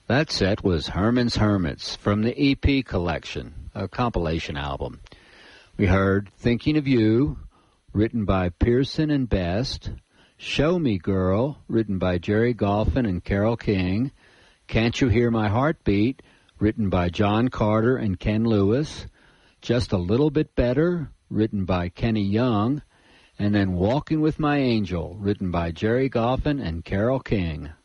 That set was Herman's Hermits from the EP collection, a compilation album. We heard Thinking of You, written by Pearson and Best, Show Me Girl, written by Jerry Golphin and Carole King, Can't You Hear My Heartbeat, written by John Carter and Ken Lewis, Just a Little Bit Better, written by Kenny Young, and then Walking with My Angel, written by Jerry Golphin and Carole King.